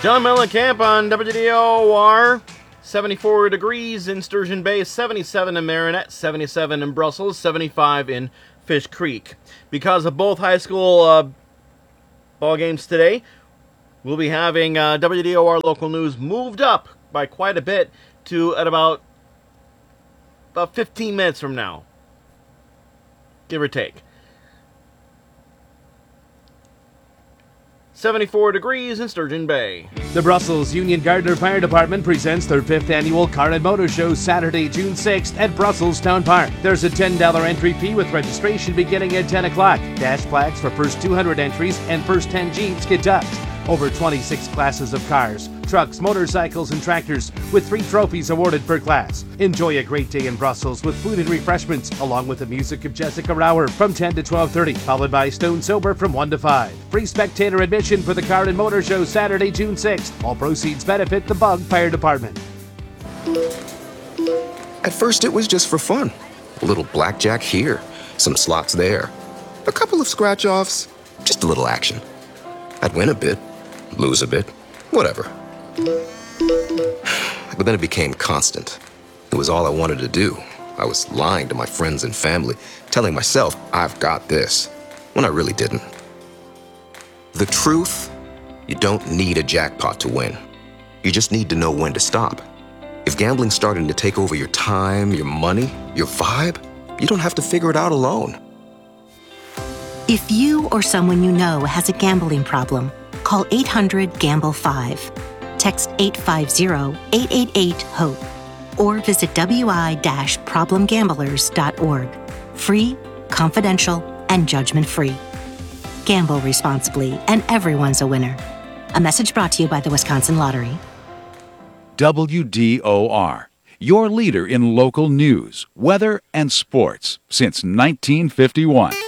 John Mellencamp on WDOR. 74 degrees in Sturgeon Bay, 77 in Marinette, 77 in Brussels, 75 in Fish Creek. Because of both high school ball games today, we'll be having WDOR local news moved up by quite a bit to at about 15 minutes from now, give or take. 74 degrees in Sturgeon Bay. The Brussels Union Gardner Fire Department presents their 5th annual Car and Motor Show Saturday, June 6th at Brussels Town Park. There's a $10 entry fee with registration beginning at 10 o'clock. Dash plaques for first 200 entries and first 10 Jeeps get touched. Over 26 classes of cars, trucks, motorcycles, and tractors with 3 trophies awarded per class. Enjoy a great day in Brussels with food and refreshments, along with the music of Jessica Rauer from 10 to 12:30, followed by Stone Sober from 1 to 5. Free spectator admission for the Car and Motor Show Saturday, June 6th. All proceeds benefit the Bug Fire Department. At first, it was just for fun. A little blackjack here, some slots there, a couple of scratch-offs, just a little action. I'd win a bit, lose a bit, whatever. But then it became constant. It was all I wanted to do. I was lying to my friends and family, telling myself, I've got this, when I really didn't. The truth, you don't need a jackpot to win. You just need to know when to stop. If gambling's starting to take over your time, your money, your vibe, you don't have to figure it out alone. If you or someone you know has a gambling problem, call 800-GAMBLE-5, text 850-888-HOPE, or visit wi-problemgamblers.org. Free, confidential, and judgment-free. Gamble responsibly, and everyone's a winner. A message brought to you by the Wisconsin Lottery. WDOR, your leader in local news, weather, and sports since 1951.